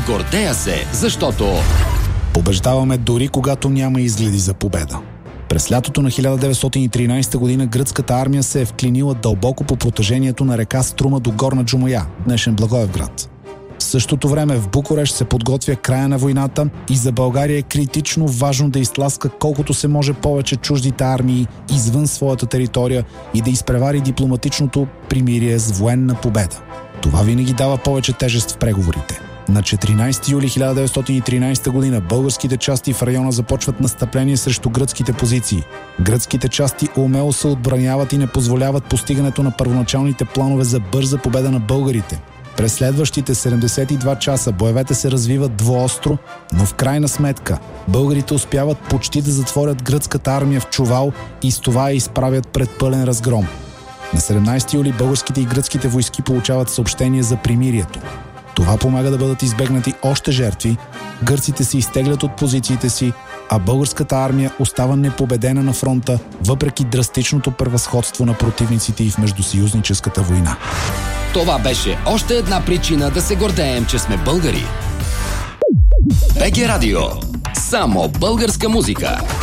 Гордея се, защото побеждаваме дори когато няма изгледи за победа. През лятото на 1913 година гръцката армия се е вклинила дълбоко по протежението на река Струма до Горна Джумая, днешен Благоевград. В същото време в Букурещ се подготвя края на войната и за България е критично важно да изтласка колкото се може повече чуждите армии извън своята територия и да изпревари дипломатичното примирие с военна победа. Това винаги дава повече тежест в преговорите. На 14 юли 1913 година българските части в района започват настъпление срещу гръцките позиции. Гръцките части умело се отбраняват и не позволяват постигането на първоначалните планове за бърза победа на българите. През следващите 72 часа боевете се развиват двуостро, но в крайна сметка българите успяват почти да затворят гръцката армия в чувал и с това я изправят пред пълен разгром. На 17 юли българските и гръцките войски получават съобщение за примирието. Това помага да бъдат избегнати още жертви, гърците се изтеглят от позициите си, а българската армия остава непобедена на фронта, въпреки драстичното превъзходство на противниците и в междусъюзническата война. това беше още една причина да се гордеем, че сме българи. БГ Радио. Само българска музика.